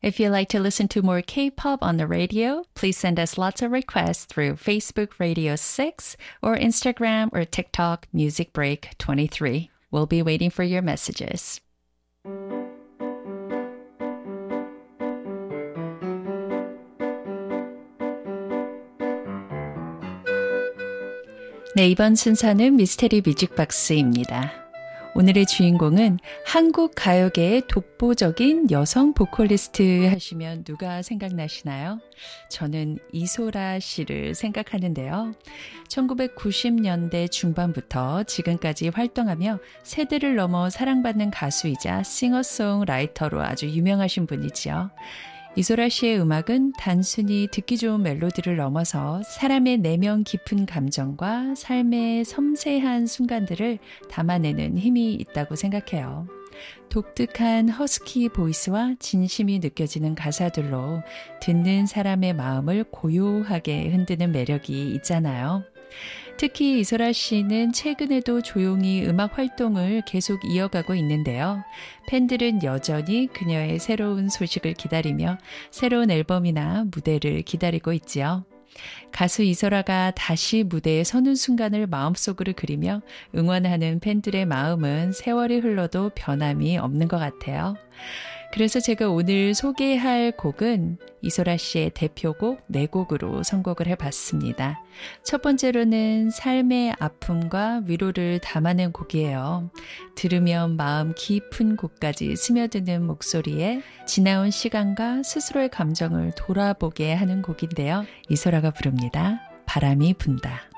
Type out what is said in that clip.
If you'd like to listen to more K-pop on the radio, please send us lots of requests through Facebook Radio 6 or Instagram or TikTok Music Break 23. We'll be waiting for your messages. 네, 이번 순서는 미스테리 뮤직박스입니다. 오늘의 주인공은 한국 가요계의 독보적인 여성 보컬리스트 하시면 누가 생각나시나요? 저는 이소라 씨를 생각하는데요. 1990년대 중반부터 지금까지 활동하며 세대를 넘어 사랑받는 가수이자 싱어송라이터로 아주 유명하신 분이지요. 이소라 씨의 음악은 단순히 듣기 좋은 멜로디를 넘어서 사람의 내면 깊은 감정과 삶의 섬세한 순간들을 담아내는 힘이 있다고 생각해요. 독특한 허스키 보이스와 진심이 느껴지는 가사들로 듣는 사람의 마음을 고요하게 흔드는 매력이 있잖아요. 특히 이소라 씨는 최근에도 조용히 음악 활동을 계속 이어가고 있는데요. 팬들은 여전히 그녀의 새로운 소식을 기다리며 새로운 앨범이나 무대를 기다리고 있지요. 가수 이소라가 다시 무대에 서는 순간을 마음속으로 그리며 응원하는 팬들의 마음은 세월이 흘러도 변함이 없는 것 같아요. 그래서 제가 오늘 소개할 곡은 이소라 씨의 대표곡 4곡으로 선곡을 해봤습니다. 첫 번째로는 삶의 아픔과 위로를 담아낸 곡이에요. 들으면 마음 깊은 곳까지 스며드는 목소리에 지나온 시간과 스스로의 감정을 돌아보게 하는 곡인데요. 이소라가 부릅니다. 바람이 분다.